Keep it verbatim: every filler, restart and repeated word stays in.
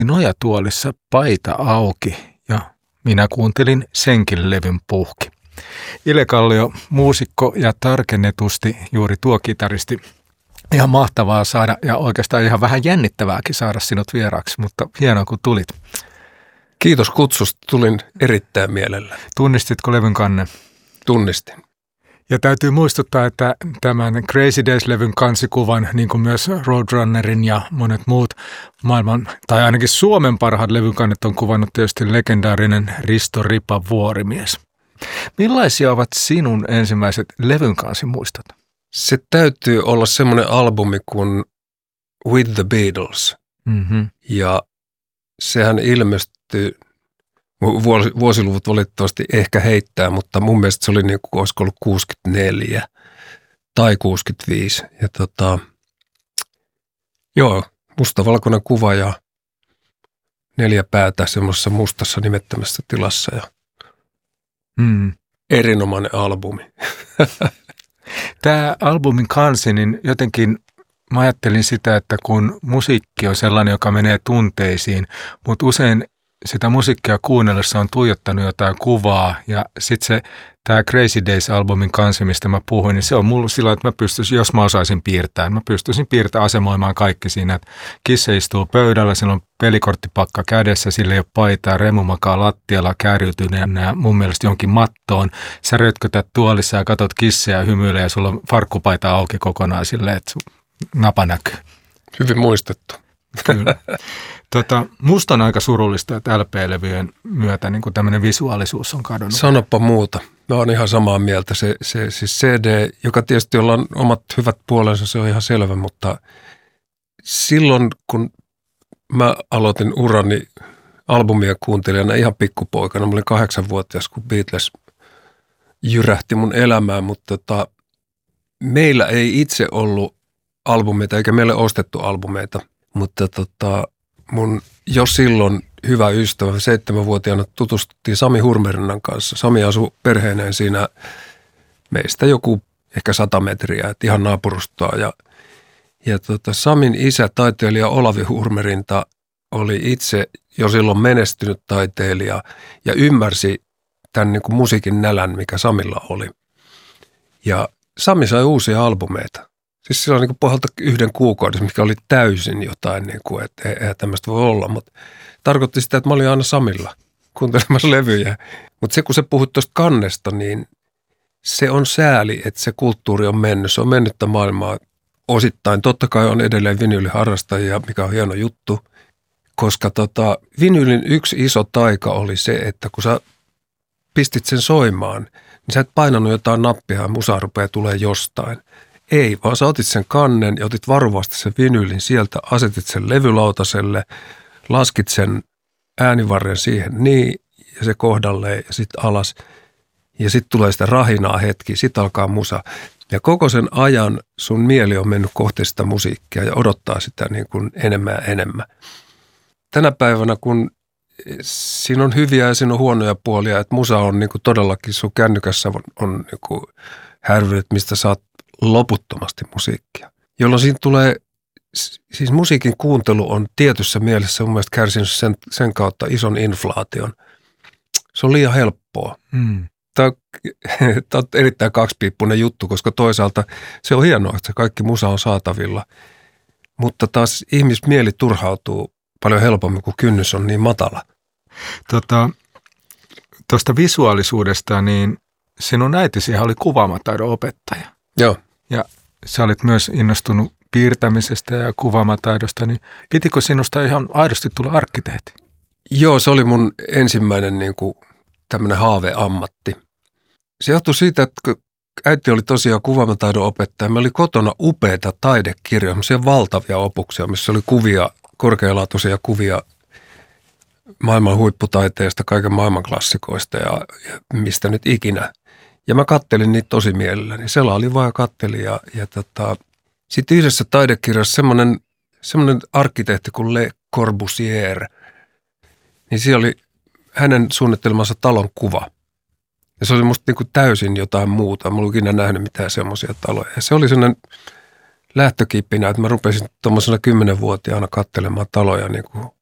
nojatuolissa paita auki ja minä kuuntelin senkin levyn puhki. Ile Kallio, muusikko ja tarkennetusti juuri tuo kitaristi. Ihan mahtavaa saada ja oikeastaan ihan vähän jännittävääkin saada sinut vieraaksi, mutta hienoa kun tulit. Kiitos kutsusta, tulin erittäin mielellä. Tunnistitko levyn kannen? Tunnistin. Ja täytyy muistuttaa, että tämän Crazy Days-levyn kansikuvan, niin kuin myös Roadrunnerin ja monet muut maailman, tai ainakin Suomen parhaat levynkannet on kuvannut tietysti legendaarinen Risto Ripa Vuorimies. Millaisia ovat sinun ensimmäiset levyn kansimuistot? Se täytyy olla semmoinen albumi kuin With the Beatles. Mm-hmm. Ja sehän ilmestyi, vuosiluvut valitettavasti ehkä heittää, mutta mun mielestä se oli niin kuin olisiko ollut kuusikymmentäneljä tai kuusikymmentäviisi. Ja tota, joo, mustavalkoinen kuva ja neljä päätä semmoisessa mustassa nimettömässä tilassa ja mm. erinomainen albumi. Tämä albumin kansi, niin jotenkin mä ajattelin sitä, että kun musiikki on sellainen, joka menee tunteisiin, mutta usein sitä musiikkia kuunnellessa on tuijottanut jotain kuvaa ja sitten se tämä Crazy Days-albumin kansi, mistä mä puhuin, niin se on mulla sillä, että mä pystyisin, jos mä osaisin piirtää, mä pystyisin piirtämään asemoimaan kaikki siinä, että kissa istuu pöydällä, sillä on pelikorttipakka kädessä, sillä ei ole paitaa, Remu makaa lattialla käärytyneenä mun mielestä jonkin mattoon, sä rötkötät tuolissa ja katot kisseja ja hymyilee ja sulla on farkkupaita auki kokonaan silleen, että napa näkyy. Hyvin muistettu. Kyllä. Tota, musta on aika surullista, että L P-levyjen myötä niin tämmöinen visuaalisuus on kadonnut. Sanoppa muuta. Mä oon ihan samaa mieltä. Se, se siis C D, joka tietysti jolla on omat hyvät puolensa, se on ihan selvä, mutta silloin kun mä aloitin urani albumia kuuntelijana ihan pikkupoikana, mä olin kahdeksanvuotias, kun Beatles jyrähti mun elämään, mutta tota, meillä ei itse ollut albumeita eikä meille ostettu albumeita, mutta tota, mun jo silloin hyvä ystävä, seitsemänvuotiaana tutustuttiin Sami Hurmerinnan kanssa. Sami asui perheineen siinä meistä joku ehkä sata metriä, että ihan naapurustaa. Ja, ja tota, Samin isä, taiteilija Olavi Hurmerinta, oli itse jo silloin menestynyt taiteilija ja ymmärsi tämän niin kuin musiikin nälän, mikä Samilla oli. Ja Sami sai uusia albumeita. Siis silloin niin pohjalta yhden kuukaudessa, mikä oli täysin jotain, niin kuin, että eihän tämmöistä voi olla, mutta tarkoitti sitä, että mä olin aina Samilla kuuntelemassa levyjä. Mutta se, kun sä puhut tuosta kannesta, niin se on sääli, että se kulttuuri on mennyt. Se on mennyttä maailmaa osittain. Totta kai on edelleen vinyyliharrastajia, mikä on hieno juttu, koska tota, vinyylin yksi iso taika oli se, että kun sä pistit sen soimaan, niin sä et painanut jotain nappia ja musa rupeaa tulee jostain. Ei, vaan sä otit sen kannen ja otit varuvasti sen vinyylin sieltä, asetit sen levylautaselle, laskit sen äänivarren siihen niin ja se kohdalleen ja sitten alas. Ja sitten tulee sitä rahinaa hetki, sitten alkaa musa. Ja koko sen ajan sun mieli on mennyt kohti sitä musiikkia ja odottaa sitä niin kuin enemmän ja enemmän. Tänä päivänä, kun siinä on hyviä ja siinä on huonoja puolia, että musa on niin kuin todellakin sun kännykässä on, on niin kuin härvyt, mistä saat loputtomasti musiikkia, jolloin siinä tulee, siis musiikin kuuntelu on tietyssä mielessä mun mielestä kärsinyt sen, sen kautta ison inflaation. Se on liian helppoa. Mm. Tämä on, tämä on erittäin kaksipiippunen juttu, koska toisaalta se on hienoa, että se kaikki musa on saatavilla, mutta taas ihmismieli turhautuu paljon helpommin, kun kynnys on niin matala. Tota, tuosta visuaalisuudesta, niin sinun äitisihän oli kuvaamataidon opettaja. Joo. Ja sä olit myös innostunut piirtämisestä ja kuvaamataidosta, niin pitikö sinusta ihan aidosti tulla arkkitehti? Joo, se oli mun ensimmäinen niin kuin tämmöinen haaveammatti. Se johtui siitä, että kun äiti oli tosiaan kuvaamataidon opettaja, meillä oli kotona upeita taidekirjoja, sellaisia valtavia opuksia, missä oli kuvia, korkealaatuisia kuvia maailman huipputaiteesta, kaiken maailman klassikoista ja, ja mistä nyt ikinä. Ja mä kattelin niitä tosi mielelläni. Selailin vaan ja kattelin. Ja, ja tota, sitten yhdessä taidekirjassa semmoinen, semmoinen arkkitehti kuin Le Corbusier, niin siellä oli hänen suunnittelmansa talon kuva. Ja se oli musta niin kuin täysin jotain muuta. Mä en ollut ikinä nähnyt mitään semmoisia taloja. Ja se oli sellainen lähtökippinä, että mä rupesin tuommoisena kymmenvuotiaana katselemaan taloja niin kuin